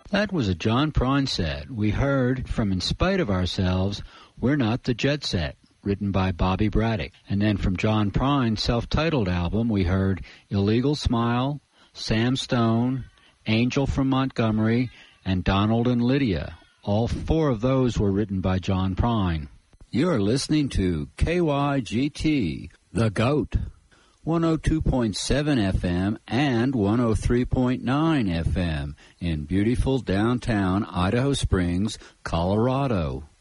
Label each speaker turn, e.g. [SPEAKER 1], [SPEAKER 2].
[SPEAKER 1] That was a John Prine set. We heard from In Spite of Ourselves, We're Not the Jet Set, written by Bobby Braddock. And then from John Prine's self-titled album, we heard Illegal Smile, Sam Stone, Angel from Montgomery, and Donald and Lydia. All four of those were written by John Prine. You're listening to KYGT, The Goat, 102.7 FM and 103.9 FM in beautiful downtown Idaho Springs, Colorado.